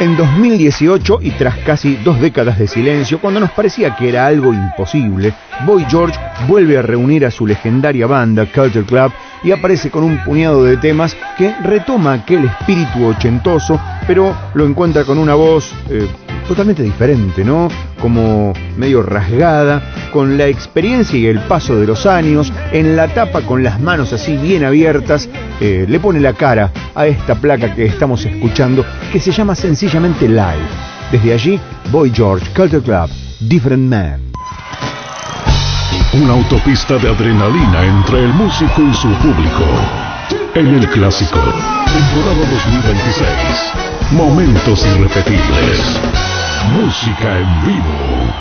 En 2018, y tras casi 2 décadas de silencio, cuando nos parecía que era algo imposible, Boy George vuelve a reunir a su legendaria banda Culture Club y aparece con un puñado de temas que retoma aquel espíritu ochentoso, pero lo encuentra con una voz totalmente diferente, ¿no? Como medio rasgada, con la experiencia y el paso de los años, en la tapa con las manos así bien abiertas, le pone la cara a esta placa que estamos escuchando, que se llama sencillamente Live. Desde allí, Boy George, Culture Club, Different Man. Una autopista de adrenalina entre el músico y su público. En el clásico, temporada 2026. Momentos irrepetibles. Música en vivo.